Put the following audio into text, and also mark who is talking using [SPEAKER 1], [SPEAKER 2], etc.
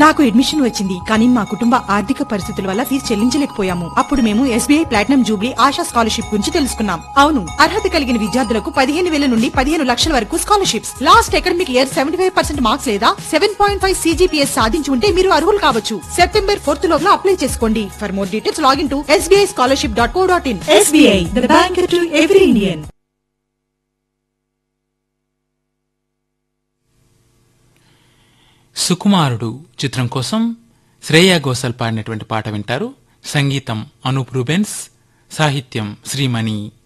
[SPEAKER 1] నాకు అడ్మిషన్ వచ్చింది, కానీ మా కుటుంబ ఆర్థిక పరిస్థితుల వల్ల ఫీజు చెల్లించలేకపోయాము. అప్పుడు మేము SBI platinum Jubilee ASHA scholarship గురించి తెలుసుకున్నాం. అవును, అర్హత కలిగిన విద్యార్థులకు 15,000 నుండి 15 లక్షల వరకు scholarships. Last academic year 75% marks లేదా 7.5 CGPS సాధించి ఉంటే మీరు అర్హులు కావచ్చు. సెప్టెంబర్ 4th లోగా అప్లై చేసుకోండి. For more details login to sbischolarship.co.in. SBI, the bank to every Indian.
[SPEAKER 2] సుకుమారుడు చిత్రం కోసం శ్రేయా ఘోషల్ పాడినటువంటి పాట వింటారు. సంగీతం అనూప్ రూబెన్స్, సాహిత్యం శ్రీమణి.